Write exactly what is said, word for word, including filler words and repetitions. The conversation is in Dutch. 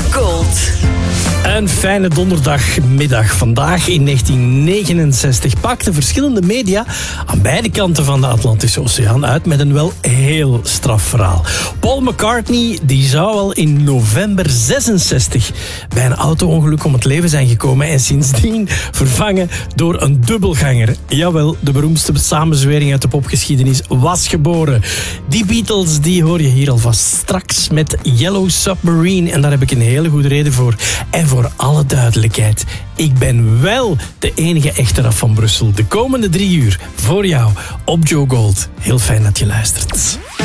Gold. Een fijne donderdagmiddag. Vandaag in negentien negenenzestig pakten verschillende media aan beide kanten van de Atlantische Oceaan uit met een wel heel straf verhaal. Paul McCartney die zou al in november zesenzestig bij een auto-ongeluk om het leven zijn gekomen en sindsdien vervangen door een dubbelganger. Jawel, de beroemdste samenzwering uit de popgeschiedenis was geboren. Die Beatles die hoor je hier alvast straks met Yellow Submarine en daar heb ik een hele goede reden voor. En voor alle duidelijkheid, ik ben wel de enige echte Raf van Brussel. De komende drie uur voor jou op Joe Gold. Heel fijn dat je luistert.